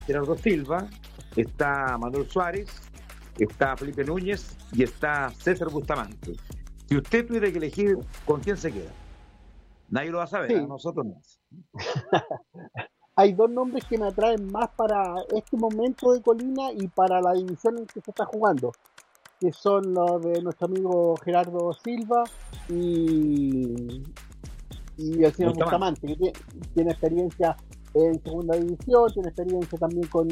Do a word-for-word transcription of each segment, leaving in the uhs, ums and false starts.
Gerardo Silva, está Manuel Suárez, está Felipe Núñez y está César Bustamante. Si usted tuviera que elegir, ¿con quién se queda? Nadie lo va a saber, a Sí, nosotros no. hay dos nombres que me atraen más para este momento de Colina y para la división en que se está jugando, que son los de nuestro amigo Gerardo Silva y, y el señor Bustamante. Bustamante, que tiene, tiene experiencia en segunda división, tiene experiencia también con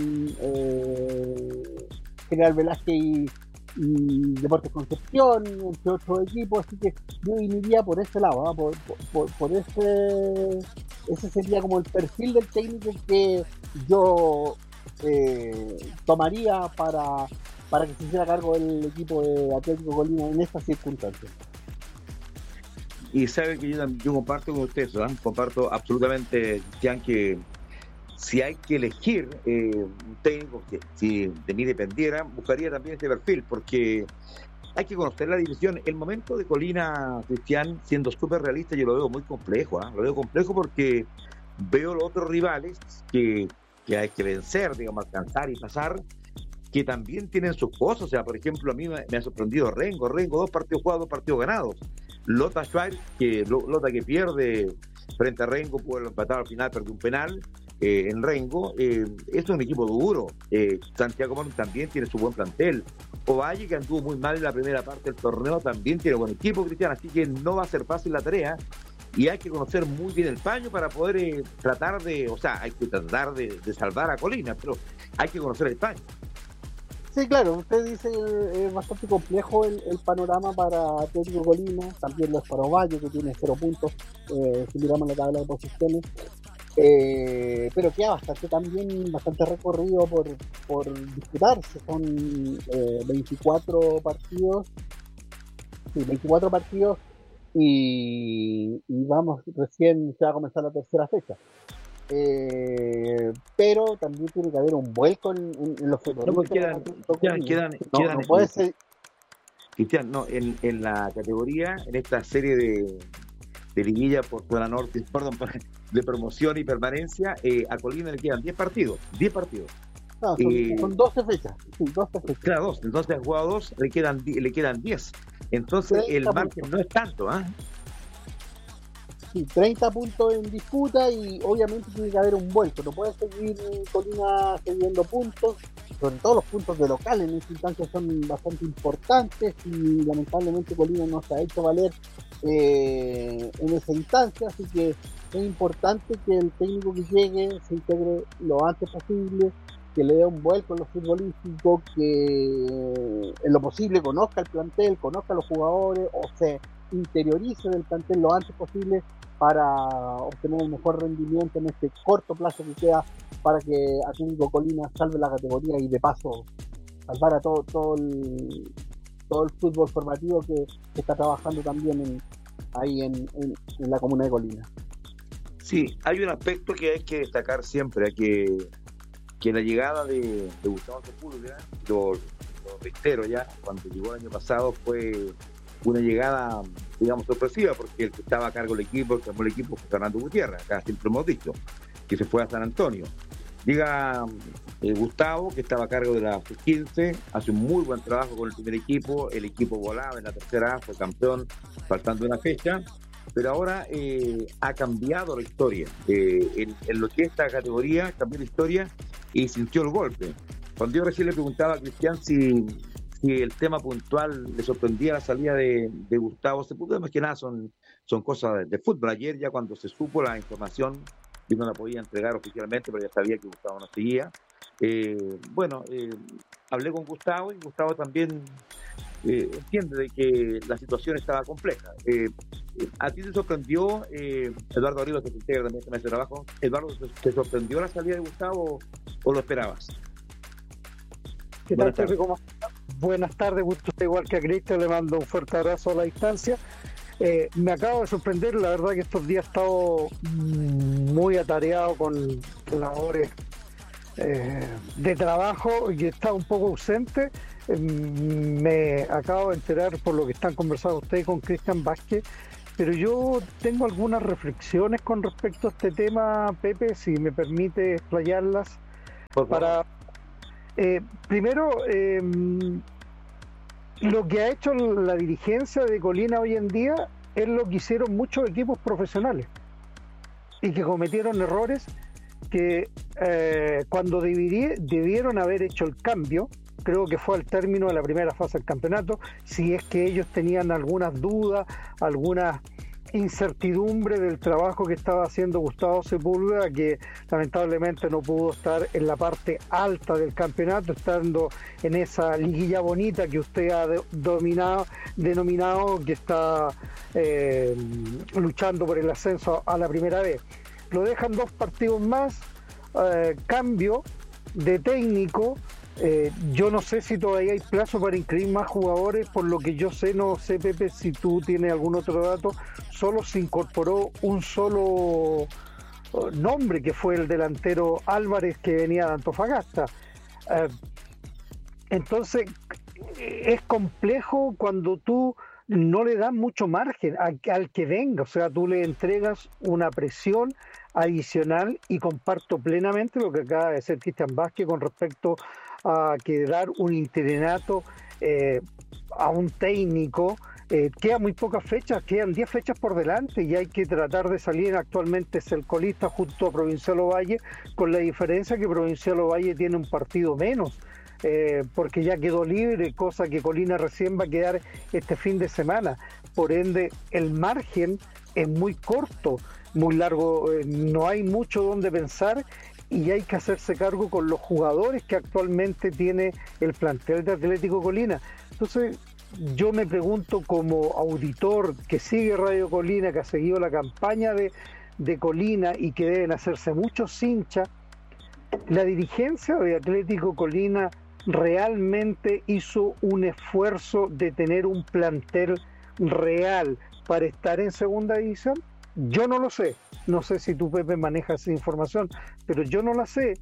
eh, General Velázquez y, y Deportes Concepción, entre otros equipos, así que yo iría por ese lado, ¿eh? por, por, por ese, ese sería como el perfil del técnico que yo eh, tomaría para, para que se hiciera cargo del equipo de Atlético Colina en estas circunstancias. Y sabe que yo, yo comparto con usted eso, ¿eh? Comparto absolutamente, Cristian, que si hay que elegir eh, un técnico, que si de mí dependiera, buscaría también este perfil, porque hay que conocer la división. El momento de Colina, Cristian, siendo súper realista, yo lo veo muy complejo, ¿eh? Lo veo complejo porque veo los otros rivales que, que hay que vencer, digamos, alcanzar y pasar, que también tienen sus cosas. O sea, por ejemplo, a mí me, me ha sorprendido Rengo, Rengo, dos partidos jugados, dos partidos ganados. Lota Schwarz, que Lota que pierde frente a Rengo, puede empatar al final, perdió un penal eh, en Rengo. Eh, es un equipo duro. Eh, Santiago Morning también tiene su buen plantel. Ovalle, que anduvo muy mal en la primera parte del torneo, también tiene buen equipo, Cristian, así que no va a ser fácil la tarea. Y hay que conocer muy bien el paño para poder eh, tratar de, o sea, hay que tratar de, de salvar a Colina, pero hay que conocer el paño. Sí, claro, usted dice que es bastante complejo el, el panorama para Atlético Colina, también lo es para Ovalle, que tiene cero puntos, eh, si miramos la tabla de posiciones, eh, pero queda bastante también, bastante recorrido por, por disputarse, son eh, veinticuatro partidos, sí, veinticuatro partidos y, y vamos, recién se va a comenzar la tercera fecha. Eh, pero también tiene que haber un vuelco en, en, en los No, porque futbolistas de quedan, Atlético quedan, Colina. quedan, No, quedan no puede eh, ser. Cristian, no, en, en la categoría, en esta serie de, de liguilla por zona norte, perdón, de promoción y permanencia, eh, a Colina le quedan diez partidos, diez partidos. No, son, Eh, son doce fechas. Sí, doce fechas. Claro, dos, entonces al jugador dos le quedan, le quedan diez. Entonces el treinta margen puntos. no es tanto, ¿ah? ¿eh? Sí, treinta puntos en disputa y obviamente tiene que haber un vuelco. No puede seguir Colina cediendo puntos, sobre todo los puntos de local en esta instancia son bastante importantes y lamentablemente Colina no se ha hecho valer eh, en esa instancia, así que es importante que el técnico que llegue se integre lo antes posible, que le dé un vuelco en lo futbolístico, que en lo posible conozca el plantel, conozca a los jugadores o se interiorice del plantel lo antes posible para obtener el mejor rendimiento en este corto plazo que queda para que Atlético Colina salve la categoría y de paso salvar a todo, todo el todo el fútbol formativo que, que está trabajando también en, ahí en, en, en la comuna de Colina. Sí, hay un aspecto que hay que destacar siempre, que, que la llegada de, de Gustavo Sepúlveda, lo, lo reitero ya, cuando llegó el año pasado fue una llegada, digamos, sorpresiva, porque el que estaba a cargo del equipo, el que tomó el equipo fue Fernando Gutiérrez, acá siempre hemos dicho, que se fue a San Antonio. Llega eh, Gustavo, que estaba a cargo de la sub quince, hace un muy buen trabajo con el primer equipo, el equipo volaba en la tercera, fue campeón, faltando una fecha, pero ahora eh, ha cambiado la historia. Eh, en, en lo que esta categoría cambió la historia y sintió el golpe. Cuando yo recién le preguntaba a Cristian si, si el tema puntual le sorprendía la salida de, de Gustavo Sepúlveda, más que nada son, son cosas de, de fútbol. Ayer ya cuando se supo la información, yo no la podía entregar oficialmente, pero ya sabía que Gustavo no seguía. Eh, bueno, eh, hablé con Gustavo y Gustavo también eh, entiende de que la situación estaba compleja. Eh, ¿A ti te sorprendió, eh, Eduardo Arriba, que se integra también en ese trabajo, Eduardo, ¿te sorprendió la salida de Gustavo o lo esperabas? ¿Qué tal, Pepe? ¿Cómo estás? Buenas tardes, gusto igual que a Cristian, le mando un fuerte abrazo a la distancia. Eh, me acabo de sorprender, la verdad que estos días he estado muy atareado con labores eh, de trabajo y he estado un poco ausente. Eh, me acabo de enterar por lo que están conversando ustedes con Cristian Vázquez, pero yo tengo algunas reflexiones con respecto a este tema, Pepe, si me permite explayarlas. Para eh, primero, eh, lo que ha hecho la dirigencia de Colina hoy en día es lo que hicieron muchos equipos profesionales y que cometieron errores que eh, cuando debirí, debieron haber hecho el cambio, creo que fue al término de la primera fase del campeonato, si es que ellos tenían algunas dudas, algunas incertidumbre del trabajo que estaba haciendo Gustavo Sepúlveda, que lamentablemente no pudo estar en la parte alta del campeonato, estando en esa liguilla bonita que usted ha de, dominado, denominado, que está eh, luchando por el ascenso a la primera vez. Lo dejan dos partidos más, eh, cambio de técnico. Eh, yo no sé si todavía hay plazo para inscribir más jugadores, por lo que yo sé, no sé, Pepe, si tú tienes algún otro dato, solo se incorporó un solo nombre, que fue el delantero Álvarez, que venía de Antofagasta. Eh, entonces, es complejo cuando tú no le das mucho margen a, al que venga, o sea, tú le entregas una presión adicional, y comparto plenamente lo que acaba de decir Cristian Vázquez con respecto a que dar un interinato eh, a un técnico. Eh, quedan muy pocas fechas, quedan diez fechas por delante y hay que tratar de salir. Actualmente es el colista junto a Provincial Ovalle, con la diferencia que Provincial Ovalle tiene un partido menos, eh, porque ya quedó libre, cosa que Colina recién va a quedar este fin de semana. Por ende, el margen es muy corto, muy largo, eh, no hay mucho donde pensar, y hay que hacerse cargo con los jugadores que actualmente tiene el plantel de Atlético Colina. Entonces, yo me pregunto, como auditor que sigue Radio Colina, que ha seguido la campaña de, de Colina y que deben hacerse muchos hinchas, ¿la dirigencia de Atlético Colina realmente hizo un esfuerzo de tener un plantel real para estar en segunda división? Yo no lo sé, no sé si tú, Pepe, manejas esa información, pero yo no la sé.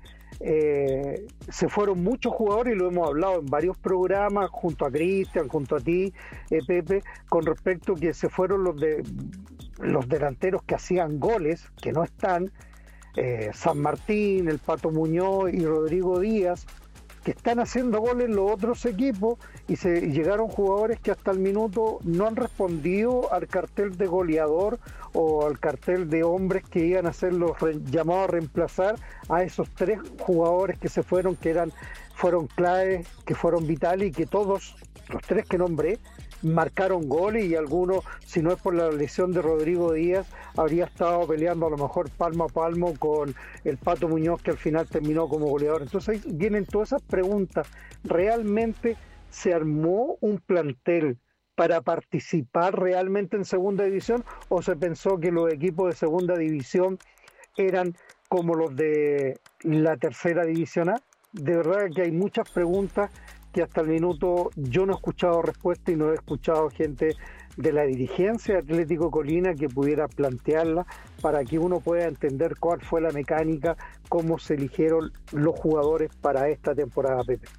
Eh, se fueron muchos jugadores, y lo hemos hablado en varios programas junto a Cristian, junto a ti, eh, Pepe, con respecto que se fueron los de los delanteros que hacían goles, que no están, eh, San Martín, el Pato Muñoz y Rodrigo Díaz, que están haciendo goles en los otros equipos, y se y llegaron jugadores que hasta el minuto no han respondido al cartel de goleador o al cartel de hombres que iban a ser los re, llamados a reemplazar a esos tres jugadores que se fueron, que eran fueron claves, que fueron vitales, y que todos, los tres que nombré, marcaron goles, y algunos, si no es por la lesión de Rodrigo Díaz, habría estado peleando a lo mejor palmo a palmo con el Pato Muñoz, que al final terminó como goleador. Entonces ahí vienen todas esas preguntas. ¿Realmente se armó un plantel para participar realmente en segunda división, o se pensó que los equipos de segunda división eran como los de la tercera división A? De verdad que hay muchas preguntas que hasta el minuto yo no he escuchado respuesta, y no he escuchado gente de la dirigencia de Atlético Colina que pudiera plantearla para que uno pueda entender cuál fue la mecánica, cómo se eligieron los jugadores para esta temporada, Pepe.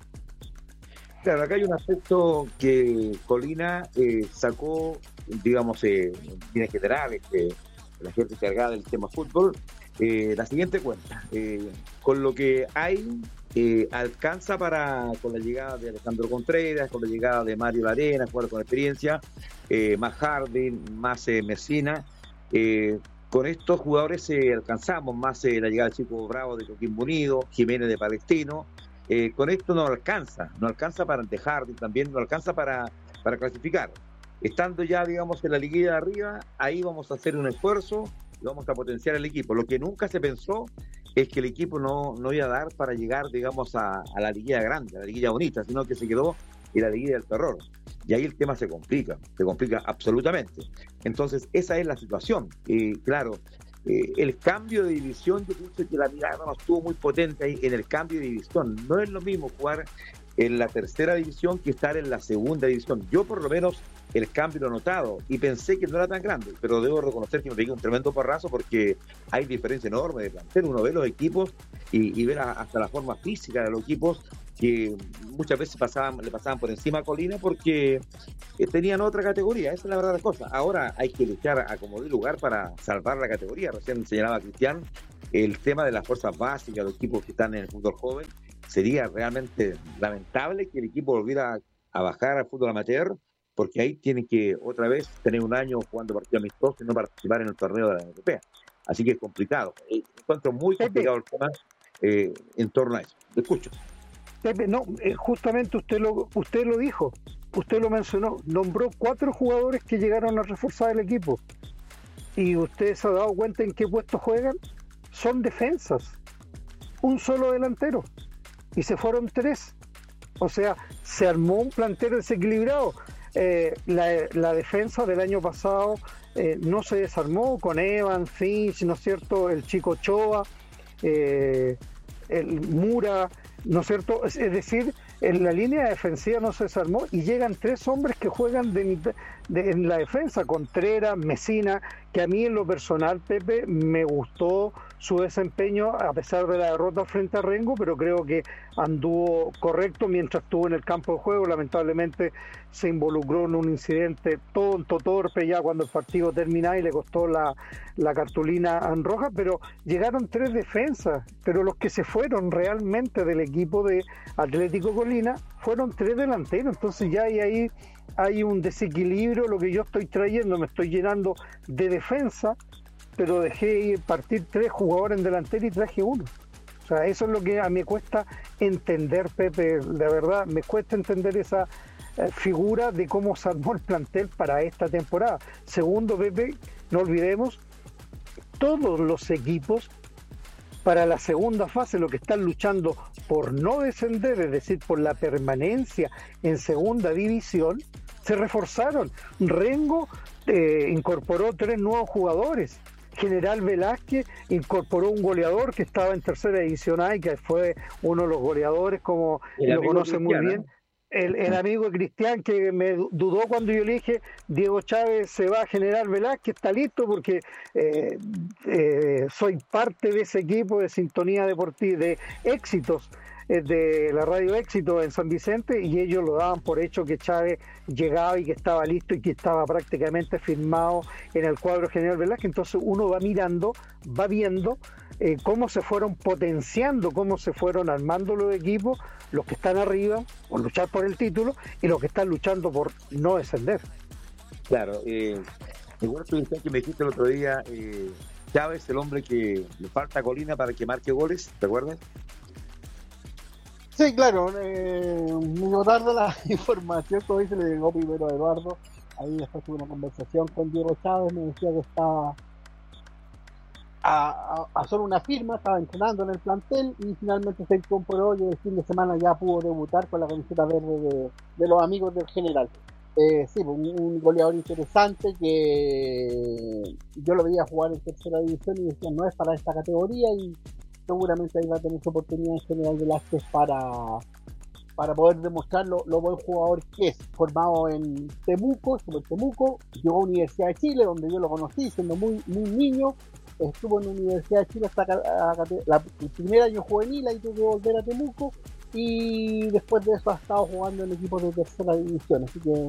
Claro, acá hay un aspecto que Colina eh, sacó, digamos, eh, en líneas generales, que la gente encargada del tema fútbol, eh, la siguiente cuenta. Eh, con lo que hay, eh, alcanza para, con la llegada de Alejandro Contreras, con la llegada de Mario Larena, jugador con experiencia, eh, más Harding, más eh, Messina. Eh, con estos jugadores eh, alcanzamos, más eh, la llegada del Chico Bravo de Coquimbo Unido, Jiménez de Palestino. Eh, con esto no alcanza, no alcanza para ante Harding, también no alcanza para, para clasificar. Estando ya, digamos, en la liguilla de arriba, ahí vamos a hacer un esfuerzo y vamos a potenciar el equipo. Lo que nunca se pensó es que el equipo no, no iba a dar para llegar, digamos, a, a la liguilla grande, a la liguilla bonita, sino que se quedó en la liguilla del terror. Y ahí el tema se complica, se complica absolutamente. Entonces, esa es la situación. Y claro, Eh, el cambio de división, yo pienso que la mirada no estuvo muy potente ahí en el cambio de división. No es lo mismo jugar en la tercera división que estar en la segunda división. Yo por lo menos el cambio lo he notado y pensé que no era tan grande, pero debo reconocer que me pegué un tremendo porrazo, porque hay diferencia enorme de plantel. Uno ve los equipos y, y ve la, hasta la forma física de los equipos, que muchas veces pasaban, le pasaban por encima a Colina porque eh, tenían otra categoría. Esa es la verdad de las cosas. Ahora hay que luchar a como de lugar para salvar la categoría. Recién señalaba Cristian el tema de las fuerzas básicas, los equipos que están en el fútbol joven, sería realmente lamentable que el equipo volviera a, a bajar al fútbol amateur, porque ahí tienen que otra vez tener un año jugando partidos amistosos y no participar en el torneo de la Unión Europea. Así que es complicado. Encuentro muy complicado el tema eh, en torno a eso. Te escucho. Pepe, no, eh, justamente usted lo, usted lo dijo, usted lo mencionó, nombró cuatro jugadores que llegaron a reforzar el equipo. Y usted se ha dado cuenta en qué puestos juegan. Son defensas. Un solo delantero. Y se fueron tres. O sea, se armó un plantel desequilibrado. Eh, la, la defensa del año pasado eh, no se desarmó con Evans, Finch, ¿no es cierto? El chico Ochoa, eh, el Mura, ¿no es cierto? Es, es decir, en la línea defensiva no se desarmó y llegan tres hombres que juegan de, de, en la defensa, Contreras, Mesina, que a mí en lo personal, Pepe, me gustó su desempeño a pesar de la derrota frente a Rengo, pero creo que anduvo correcto mientras estuvo en el campo de juego. Lamentablemente se involucró en un incidente tonto, torpe ya cuando el partido terminaba y le costó la, la cartulina en roja, pero llegaron tres defensas, pero los que se fueron realmente del equipo de Atlético Colina fueron tres delanteros, entonces ya hay ahí hay un desequilibrio. Lo que yo estoy trayendo, me estoy llenando de defensa, pero dejé partir tres jugadores en delantera y traje uno. O sea, eso es lo que a mí me cuesta entender, Pepe, de verdad, me cuesta entender esa eh, figura de cómo se armó el plantel para esta temporada. Segundo, Pepe, no olvidemos, todos los equipos para la segunda fase, lo que están luchando por no descender, es decir, por la permanencia en segunda división, se reforzaron. Rengo eh, incorporó tres nuevos jugadores. General Velázquez incorporó un goleador que estaba en tercera división A y que fue uno de los goleadores, como lo conoce Cristian, muy bien. El, el amigo de Cristian, que me dudó cuando yo le dije Diego Chávez se va a General Velázquez, está listo porque eh, eh, soy parte de ese equipo de Sintonía Deportiva, de Éxitos, eh, de la Radio Éxito en San Vicente, y ellos lo daban por hecho que Chávez llegaba y que estaba listo y que estaba prácticamente firmado en el cuadro General Velázquez. Entonces uno va mirando, va viendo eh, cómo se fueron potenciando, cómo se fueron armando los equipos, los que están arriba por luchar por el título y los que están luchando por no descender. Claro, eh, igual que me dijiste el otro día, eh, Chávez, el hombre que le falta a Colina para que marque goles, ¿te acuerdas? Sí, claro, eh, me llegó tarde la información, como dice, le llegó primero a Eduardo. Ahí después tuve una conversación con Diego Chávez, me decía que estaba a, a, a solo una firma, estaba entrenando en el plantel y finalmente se incorporó y el fin de semana ya pudo debutar con la camiseta verde de, de los amigos del general. Eh, sí, un, un goleador interesante que yo lo veía jugar en tercera división y decía no es para esta categoría, y seguramente ahí va a tener su oportunidad en General Velázquez para, para poder demostrar lo, lo buen jugador que es. Formado en Temuco, Super Temuco, llegó a Universidad de Chile, donde yo lo conocí siendo muy, muy niño. Estuvo en la Universidad de Chile hasta la, la, el primer año juvenil, ahí tuvo que volver a Temuco, y después de eso ha estado jugando en equipos de tercera división, así que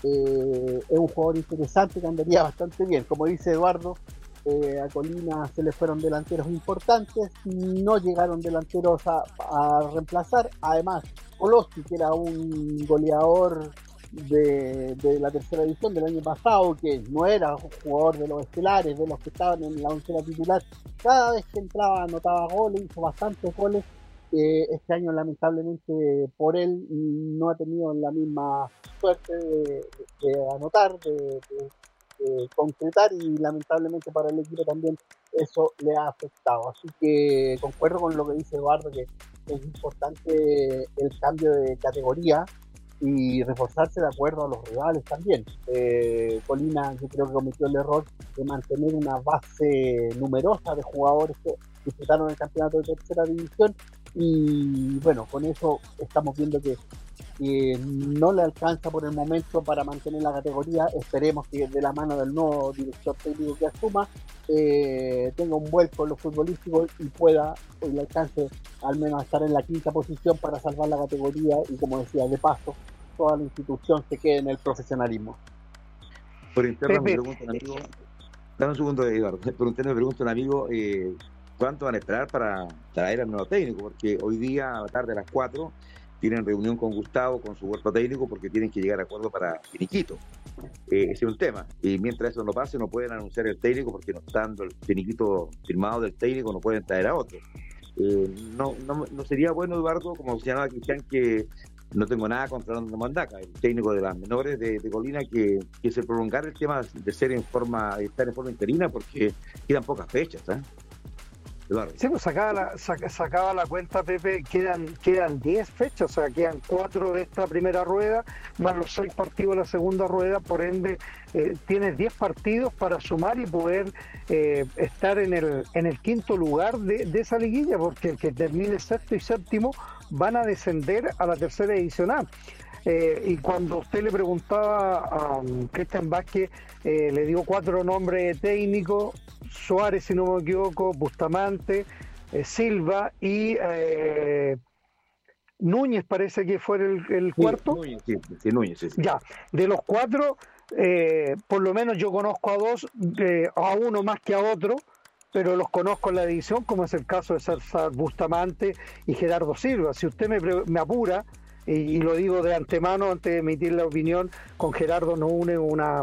eh, es un jugador interesante que andaría bastante bien. Como dice Eduardo, eh, a Colina se le fueron delanteros importantes, no llegaron delanteros a, a reemplazar. Además, Oloski, que era un goleador de, de la tercera división del año pasado, que no era un jugador de los estelares, de los que estaban en la oncena titular, cada vez que entraba anotaba goles, hizo bastantes goles. Eh, este año lamentablemente por él no ha tenido la misma suerte de, de, de anotar, de, de, de concretar, y lamentablemente para el equipo también eso le ha afectado. Así que concuerdo con lo que dice Eduardo, que es importante el cambio de categoría y reforzarse de acuerdo a los rivales también. Eh, Colina, yo creo que cometió el error de mantener una base numerosa de jugadores que disputaron el campeonato de tercera división, y bueno, con eso estamos viendo que, que no le alcanza por el momento para mantener la categoría. Esperemos que de la mano del nuevo director técnico que asuma eh, tenga un vuelco en lo futbolístico y pueda, y le alcance al menos a estar en la quinta posición para salvar la categoría, y como decía, de paso toda la institución se quede en el profesionalismo. Por interno me pregunta un amigo, dame un segundo, Eduardo, por interno me pregunta un amigo, eh, cuánto van a esperar para traer al nuevo técnico, porque hoy día a la tarde a las cuatro tienen reunión con Gustavo, con su cuerpo técnico, porque tienen que llegar a acuerdo para finiquito. Eh, ese es un tema. Y mientras eso no pase, no pueden anunciar el técnico, porque no estando el finiquito firmado del técnico, no pueden traer a otro. Eh, no, no, no sería bueno, Eduardo, como señalaba Cristian, que no tengo nada contra Orlando Mandaca, el técnico de las menores de, de Colina, que, que se prolongar el tema de ser en forma, de estar en forma interina, porque quedan pocas fechas, ¿eh? Eduardo. Sí, pues sacaba la, saca, sacaba la cuenta, Pepe, quedan quedan diez fechas, o sea, quedan cuatro de esta primera rueda, más los seis partidos de la segunda rueda, por ende, eh, tienes diez partidos para sumar y poder eh, estar en el en el quinto lugar de, de esa liguilla, porque el que termine sexto y séptimo van a descender a la tercera edición A. Eh, y cuando usted le preguntaba a um, Cristian Vázquez, eh, le dio cuatro nombres técnicos: Suárez, si no me equivoco, Bustamante, eh, Silva y eh, Núñez, parece que fue el, el Sí, cuarto. Núñez, sí, sí, Núñez, sí, sí. Ya, de los cuatro, eh, por lo menos yo conozco a dos, eh, a uno más que a otro, pero los conozco en la división, como es el caso de César Bustamante y Gerardo Silva. Si usted me, me apura, y, y lo digo de antemano antes de emitir la opinión, con Gerardo nos une una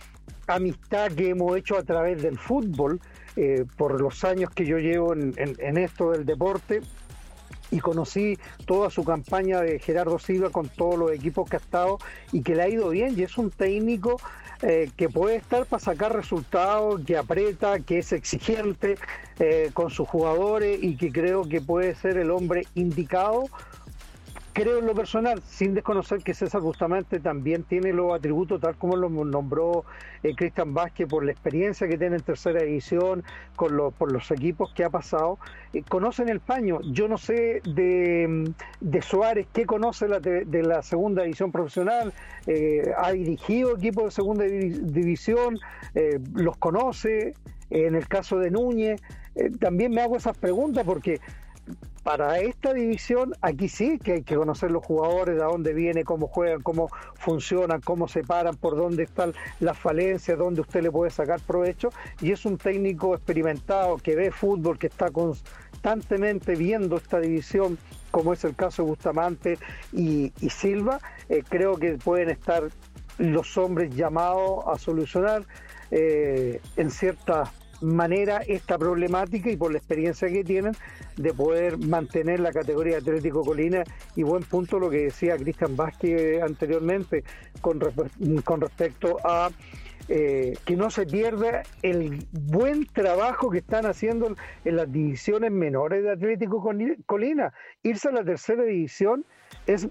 amistad que hemos hecho a través del fútbol, eh, por los años que yo llevo en, en, en esto del deporte, y conocí toda su campaña de Gerardo Silva con todos los equipos que ha estado y que le ha ido bien, y es un técnico eh, que puede estar para sacar resultados, que aprieta, que es exigente eh, con sus jugadores, y que creo que puede ser el hombre indicado. Creo en lo personal, sin desconocer que César Bustamante también tiene los atributos tal como lo nombró eh, Cristian Vázquez, por la experiencia que tiene en tercera división, con lo, por los equipos que ha pasado. Eh, conocen el paño. Yo no sé de, de Suárez qué conoce la de, de la segunda división profesional. Eh, ha dirigido equipos de segunda división, eh, los conoce. En el caso de Núñez, eh, también me hago esas preguntas, porque para esta división, aquí sí que hay que conocer los jugadores, de dónde viene, cómo juegan, cómo funcionan, cómo se paran, por dónde están las falencias, dónde usted le puede sacar provecho. Y es un técnico experimentado que ve fútbol, que está constantemente viendo esta división, como es el caso de Bustamante y, y Silva. Eh, creo que pueden estar los hombres llamados a solucionar eh, en cierta manera esta problemática, y por la experiencia que tienen de poder mantener la categoría de Atlético Colina. Y buen punto lo que decía Cristian Vázquez anteriormente con, con respecto a eh, que no se pierda el buen trabajo que están haciendo en las divisiones menores de Atlético Colina. Irse a la tercera división es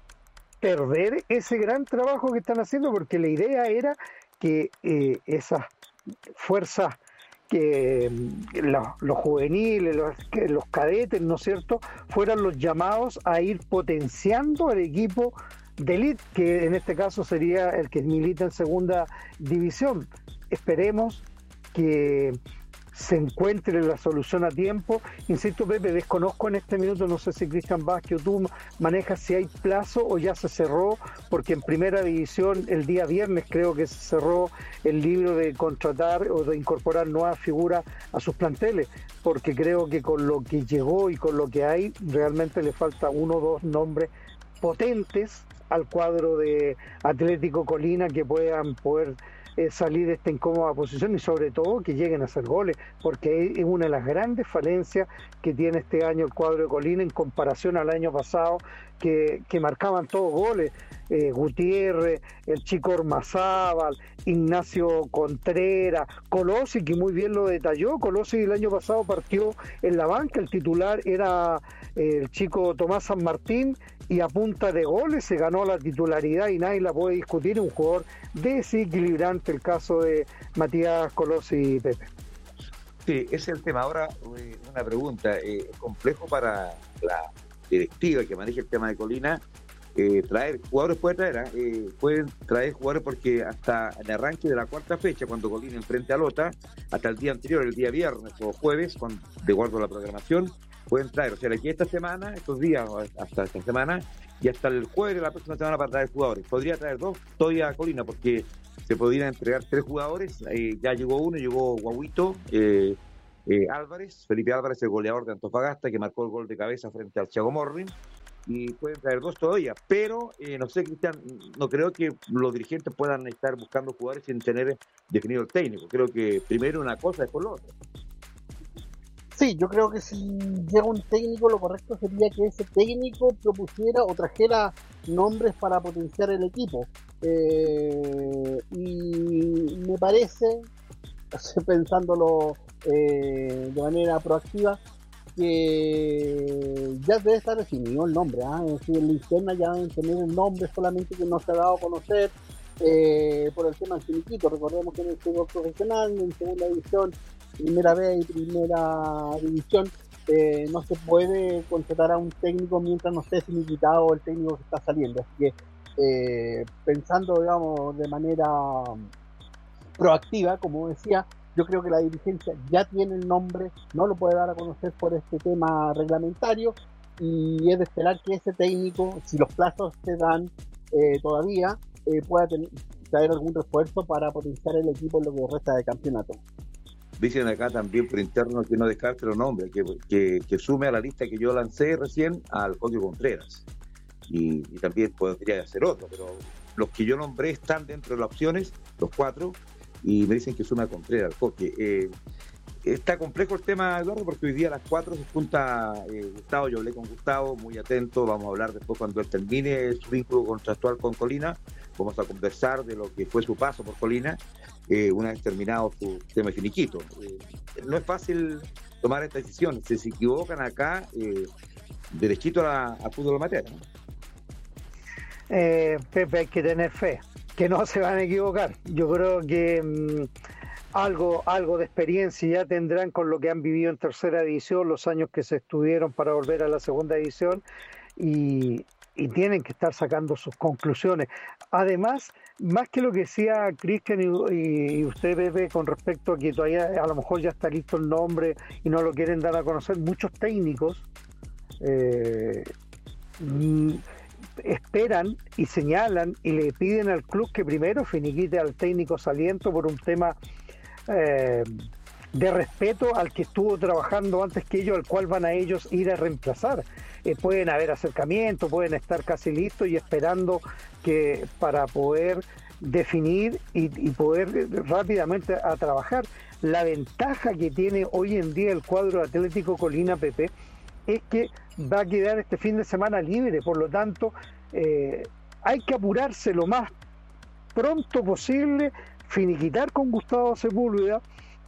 perder ese gran trabajo que están haciendo, porque la idea era que eh, esas fuerzas, que los, los juveniles, los, que los cadetes, ¿no es cierto?, fueran los llamados a ir potenciando al equipo de élite, que en este caso sería el que milita en segunda división. Esperemos que se encuentre la solución a tiempo. Insisto, Pepe, desconozco en este minuto, no sé si Cristian Vázquez o tú manejas si hay plazo o ya se cerró, porque en primera división el día viernes creo que se cerró el libro de contratar o de incorporar nuevas figuras a sus planteles, porque creo que con lo que llegó y con lo que hay, realmente le falta uno o dos nombres potentes al cuadro de Atlético Colina que puedan poder Eh, salir de esta incómoda posición, y sobre todo que lleguen a hacer goles, porque es una de las grandes falencias que tiene este año el cuadro de Colina en comparación al año pasado, que, que marcaban todos goles. eh, Gutiérrez, el chico Ormazábal, Ignacio Contreras, Colosi, que muy bien lo detalló. Colosi el año pasado partió en la banca, el titular era eh, el chico Tomás San Martín, y a punta de goles se ganó la titularidad y nadie la puede discutir. Un jugador desequilibrante el caso de Matías Colosi y Pepe. Sí, ese es el tema. Ahora, una pregunta, eh, complejo para la directiva que maneja el tema de Colina, eh, traer jugadores, puede traer, ¿eh? Eh, pueden traer jugadores, porque hasta el arranque de la cuarta fecha, cuando Colina enfrente a Lota, hasta el día anterior, el día viernes o jueves, con, de acuerdo a la programación, pueden traer, o sea, aquí esta semana, estos días, hasta esta semana, y hasta el jueves de la próxima semana para traer jugadores. Podría traer dos todavía a Colina, porque se podrían entregar tres jugadores. Eh, ya llegó uno, llegó Guaguito, eh, eh, Álvarez, Felipe Álvarez, el goleador de Antofagasta, que marcó el gol de cabeza frente al Thiago Morrin, y pueden traer dos todavía, pero eh, no sé, Cristian, no creo que los dirigentes puedan estar buscando jugadores sin tener definido el técnico. Creo que primero una cosa, después lo otro. Sí, yo creo que si llega un técnico, lo correcto sería que ese técnico propusiera o trajera nombres para potenciar el equipo. Eh, y me parece, pensándolo eh, de manera proactiva, que ya debe estar definido el nombre, ¿eh? Es decir, en la interna ya deben tener el nombre, solamente que no se ha dado a conocer eh, por el tema del finiquito. Recordemos que en el fútbol profesional, en segunda división, primera B y primera división, eh, no se puede contratar a un técnico mientras no esté finiquitado el técnico que está saliendo. Así que eh, pensando, digamos, de manera proactiva, como decía, yo creo que la dirigencia ya tiene el nombre, no lo puede dar a conocer por este tema reglamentario, y es de esperar que ese técnico, si los plazos se dan eh, todavía, eh, pueda tener, traer algún refuerzo para potenciar el equipo en lo que resta de campeonato. Dicen acá también por interno que no descarte los nombres, que, que, que sume a la lista que yo lancé recién al Coque Contreras. Y, y también podría hacer otro, pero los que yo nombré están dentro de las opciones, los cuatro, y me dicen que sume a Contreras, al Coque. Eh, está complejo el tema, Eduardo, porque hoy día a las cuatro se junta eh, Gustavo. Yo hablé con Gustavo, muy atento. Vamos a hablar después cuando él termine su vínculo contractual con Colina. Vamos a conversar de lo que fue su paso por Colina, eh, una vez terminado su tema de finiquito. Eh, no es fácil tomar esta decisión. Si se equivocan acá, eh, derechito a, a fútbol amateur, ¿no? Eh, Pepe, hay que tener fe, que no se van a equivocar. Yo creo que mmm, algo, algo de experiencia ya tendrán con lo que han vivido en tercera división, los años que se estuvieron para volver a la segunda división, y, y tienen que estar sacando sus conclusiones. Además, más que lo que decía Cristian y, y, y usted, Pepe, con respecto a que todavía a lo mejor ya está listo el nombre y no lo quieren dar a conocer, muchos técnicos eh, mm, esperan y señalan y le piden al club que primero finiquite al técnico saliente por un tema eh, de respeto al que estuvo trabajando antes que ellos, al cual van a ellos ir a reemplazar. Eh, pueden haber acercamientos, pueden estar casi listos y esperando que para poder definir y, y poder rápidamente a trabajar. La ventaja que tiene hoy en día el cuadro Atlético Colina, Pepe, es que va a quedar este fin de semana libre, por lo tanto eh, hay que apurarse lo más pronto posible, finiquitar con Gustavo Sepúlveda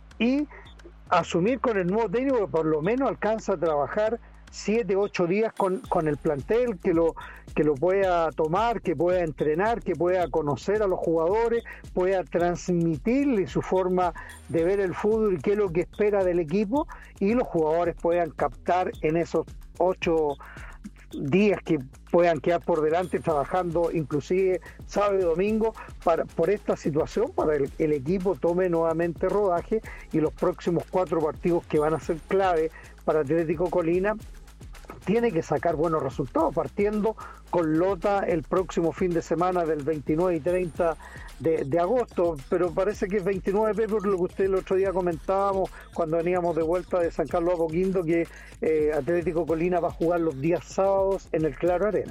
y asumir con el nuevo técnico que por lo menos alcanza a trabajar siete, ocho días con, con el plantel, que lo, que lo pueda tomar, que pueda entrenar, que pueda conocer a los jugadores, pueda transmitirle su forma de ver el fútbol y qué es lo que espera del equipo, y los jugadores puedan captar en esos ocho días que puedan quedar por delante trabajando inclusive sábado y domingo para, por esta situación, para el, el equipo tome nuevamente rodaje y los próximos cuatro partidos que van a ser clave para Atlético Colina tiene que sacar buenos resultados, partiendo con Lota el próximo fin de semana del veintinueve y treinta de, de agosto, pero parece que es veintinueve, por lo que usted el otro día comentábamos cuando veníamos de vuelta de San Carlos a Apoquindo, que eh, Atlético Colina va a jugar los días sábados en el Claro Arena.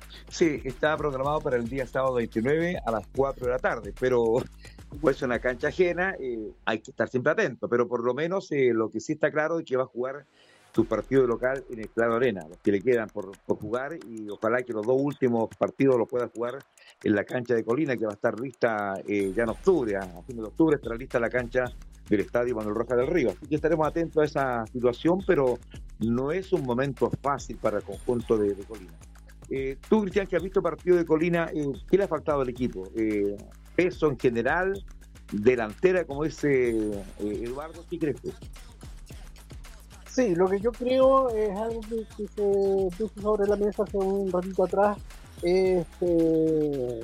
Sí, está programado para el día sábado veintinueve a las cuatro de la tarde, pero pues es una cancha ajena, eh, hay que estar siempre atento, pero por lo menos eh, lo que sí está claro es que va a jugar su partido de local en el Claro Arena, los que le quedan por, por jugar, y ojalá que los dos últimos partidos los pueda jugar en la cancha de Colina, que va a estar lista eh, ya en octubre, a fines de octubre estará lista la cancha del Estadio Manuel Rojas del Río. Así que estaremos atentos a esa situación, pero no es un momento fácil para el conjunto de, de Colina. Eh, tú, Cristian, que has visto partido de Colina, eh, ¿qué le ha faltado al equipo? Eh, ¿Peso en general? ¿Delantera, como dice eh, Eduardo? ¿Qué crees tú? Sí, lo que yo creo es algo que, que se puso sobre la mesa hace un ratito atrás, este,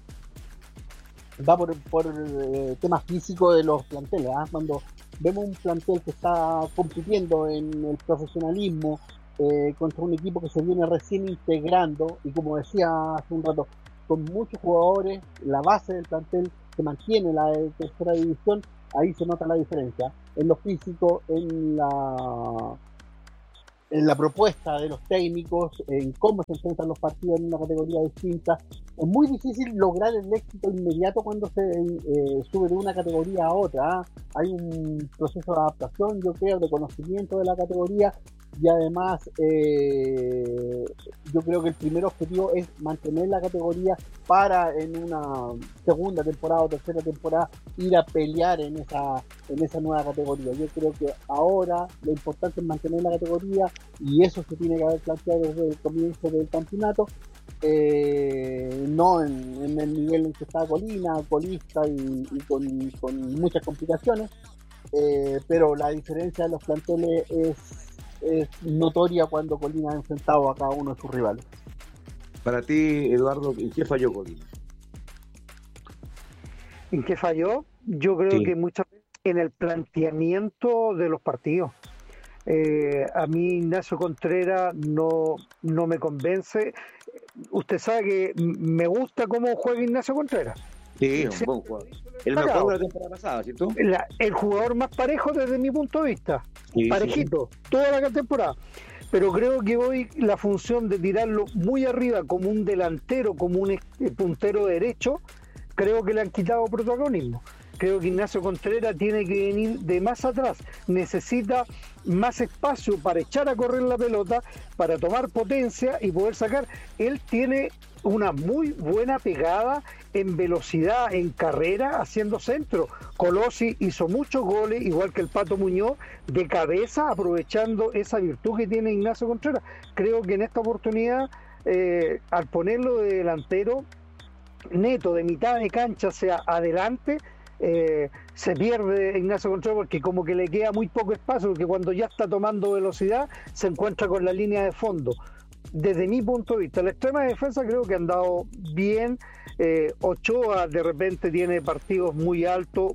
va por, por eh, temas físicos de los planteles, ¿eh? Cuando vemos un plantel que está compitiendo en el profesionalismo eh, contra un equipo que se viene recién integrando, y como decía hace un rato, con muchos jugadores, la base del plantel se mantiene, la de tercera división, ahí se nota la diferencia, en lo físico, en la en la propuesta de los técnicos, en cómo se enfrentan los partidos en una categoría distinta. Es muy difícil lograr el éxito inmediato cuando se eh, sube de una categoría a otra. ¿eh? Hay un proceso de adaptación, yo creo, de conocimiento de la categoría, y además eh, yo creo que el primer objetivo es mantener la categoría para en una segunda temporada o tercera temporada ir a pelear en esa en esa nueva categoría. Yo creo que ahora lo importante es mantener la categoría, y eso se tiene que haber planteado desde el comienzo del campeonato, eh, no en, en el nivel en que está Colina, colista y, y con, con muchas complicaciones, eh, pero la diferencia de los planteles es, es notoria cuando Colina ha enfrentado a cada uno de sus rivales. Para ti, Eduardo, ¿en qué falló Colina? ¿En qué falló? Yo creo Sí. que muchas veces en el planteamiento de los partidos. Eh, a mí Ignacio Contreras no, no me convence. Usted sabe que me gusta cómo juega Ignacio Contreras. Sí, un buen jugador. El mejor de la temporada pasada, ¿cierto? La, el jugador más parejo desde mi punto de vista. Sí, parejito, sí, sí. Toda la temporada. Pero creo que hoy la función de tirarlo muy arriba como un delantero, como un puntero derecho, creo que le han quitado protagonismo. Creo que Ignacio Contreras tiene que venir de más atrás, necesita más espacio para echar a correr la pelota, para tomar potencia y poder sacar. Él tiene una muy buena pegada en velocidad, en carrera, haciendo centro. Colossi hizo muchos goles, igual que el Pato Muñoz, de cabeza, aprovechando esa virtud que tiene Ignacio Contreras. Creo que en esta oportunidad, eh, al ponerlo de delantero, neto, de mitad de cancha hacia adelante, Eh, se pierde Ignacio Contreras porque como que le queda muy poco espacio, porque cuando ya está tomando velocidad se encuentra con la línea de fondo. Desde mi punto de vista, la extrema defensa creo que han dado bien. eh, Ochoa de repente tiene partidos muy altos,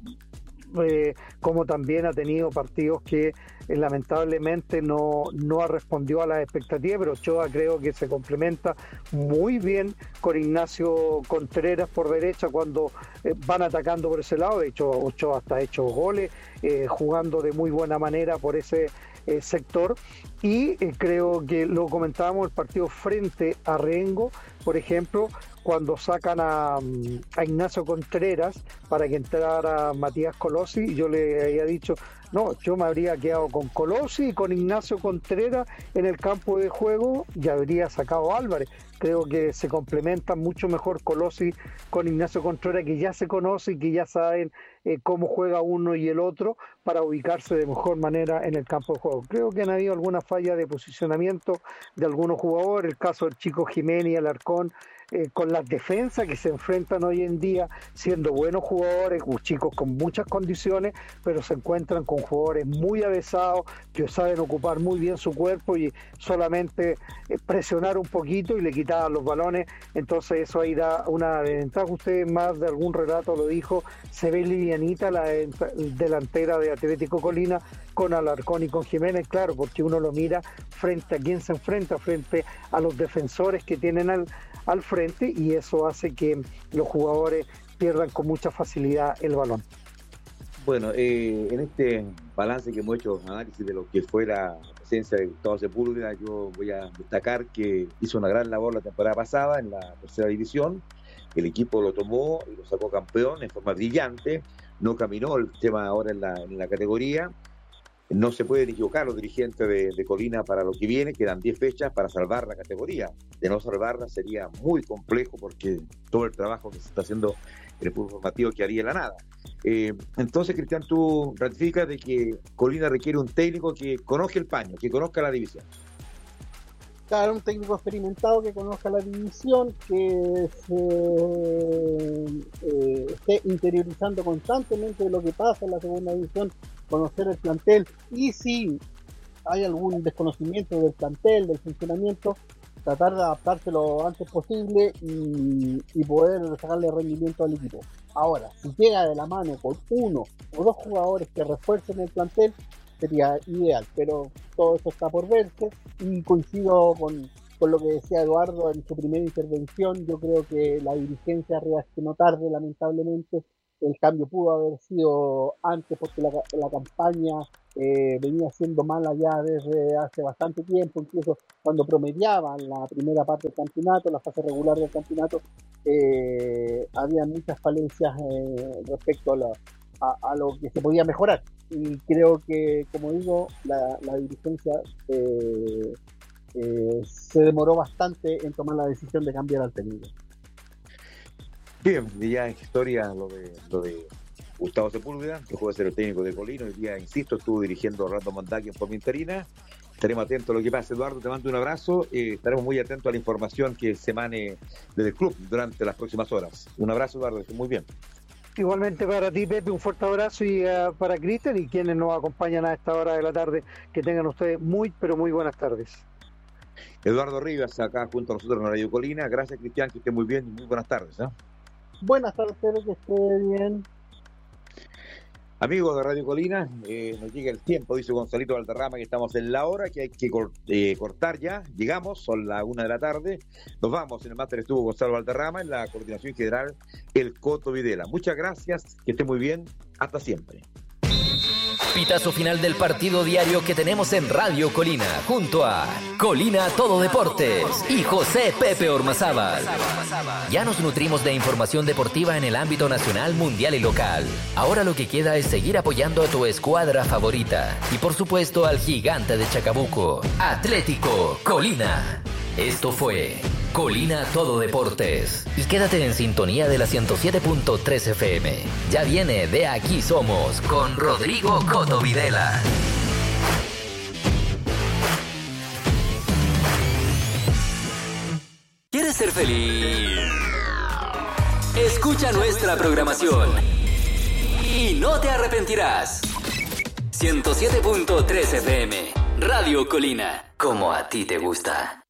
eh, como también ha tenido partidos que eh, lamentablemente no, no ha respondido a las expectativas, pero Ochoa creo que se complementa muy bien con Ignacio Contreras por derecha cuando eh, van atacando por ese lado. De hecho, Ochoa hasta ha hecho goles, eh, jugando de muy buena manera por ese eh, sector. Y eh, creo que lo comentábamos el partido frente a Rengo, por ejemplo, cuando sacan a, a Ignacio Contreras para que entrara Matías Colossi, yo le había dicho, no, yo me habría quedado con Colossi y con Ignacio Contreras en el campo de juego y habría sacado a Álvarez. Creo que se complementan mucho mejor Colossi con Ignacio Contreras, que ya se conoce y que ya saben eh, cómo juega uno y el otro para ubicarse de mejor manera en el campo de juego. Creo que han habido alguna falla de posicionamiento de algunos jugadores, el caso del Chico Jiménez y Alarcón, Eh, con las defensas que se enfrentan hoy en día, siendo buenos jugadores, chicos con muchas condiciones, pero se encuentran con jugadores muy avesados, que saben ocupar muy bien su cuerpo y solamente eh, presionar un poquito y le quitaban los balones. Entonces eso ahí da una ventaja. Usted más de algún relato lo dijo, se ve livianita la delantera de Atlético Colina con Alarcón y con Jiménez, claro, porque uno lo mira frente a quién se enfrenta, frente a los defensores que tienen al al frente, y eso hace que los jugadores pierdan con mucha facilidad el balón. Bueno, eh, en este balance que hemos hecho, análisis de lo que fue la presencia de Gustavo Sepúlveda, yo voy a destacar que hizo una gran labor la temporada pasada en la tercera división. El equipo lo tomó y lo sacó campeón en forma brillante. No caminó el tema ahora en la, en la categoría. No se pueden equivocar los dirigentes de, de Colina para lo que viene. Quedan diez fechas para salvar la categoría. De no salvarla sería muy complejo, porque todo el trabajo que se está haciendo en el fútbol formativo quedaría en la nada. Eh, entonces, Cristian, tú ratificas de que Colina requiere un técnico que conozca el paño, que conozca la división. Claro, un técnico experimentado que conozca la división, que se eh, esté interiorizando constantemente de lo que pasa en la segunda división, conocer el plantel, y si hay algún desconocimiento del plantel, del funcionamiento, tratar de adaptarse lo antes posible y, y poder sacarle rendimiento al equipo. Ahora, si llega de la mano con uno o dos jugadores que refuercen el plantel, sería ideal, pero todo eso está por verse, y coincido con, con lo que decía Eduardo en su primera intervención. Yo creo que la dirigencia reaccionó tarde, lamentablemente, el cambio pudo haber sido antes porque la, la campaña eh, venía siendo mala ya desde hace bastante tiempo, incluso cuando promediaban la primera parte del campeonato, la fase regular del campeonato, eh, había muchas falencias eh, respecto a, la, a, a lo que se podía mejorar. Y creo que, como digo, la, la dirigencia eh, eh, se demoró bastante en tomar la decisión de cambiar al técnico. Bien, ya en historia lo de, lo de Gustavo Sepúlveda, que puede ser el técnico de Colina. Hoy día, insisto, estuvo dirigiendo a Orlando Mondacchi en forma interina. Estaremos atentos a lo que pasa. Eduardo, te mando un abrazo. Eh, estaremos muy atentos a la información que se emane desde el club durante las próximas horas. Un abrazo, Eduardo, que muy bien. Igualmente para ti, Pepe, un fuerte abrazo y uh, para Cristian y quienes nos acompañan a esta hora de la tarde. Que tengan ustedes muy, pero muy buenas tardes. Eduardo Rivas, acá junto a nosotros en Radio Colina. Gracias, Cristian, que esté muy bien y muy buenas tardes, ¿no? Buenas tardes, espero que esté bien. Amigos de Radio Colina, eh, nos llega el tiempo, dice Gonzalito Valderrama, que estamos en la hora, que hay que cort- eh, cortar ya. Llegamos, son las una de la tarde. Nos vamos, en el máster estuvo Gonzalo Valderrama, en la coordinación general, el Coto Videla. Muchas gracias, que esté muy bien, hasta siempre. Pitazo final del partido diario que tenemos en Radio Colina, junto a Colina Todo Deportes y José Pepe Ormazábal. Ya nos nutrimos de información deportiva en el ámbito nacional, mundial y local. Ahora lo que queda es seguir apoyando a tu escuadra favorita y por supuesto al gigante de Chacabuco, Atlético Colina. Esto fue Colina Todo Deportes. Y quédate en sintonía de la ciento siete punto tres F M. Ya viene De Aquí Somos con Rodrigo Coto Videla. ¿Quieres ser feliz? Escucha nuestra programación y no te arrepentirás. ciento siete punto tres F M, Radio Colina, como a ti te gusta.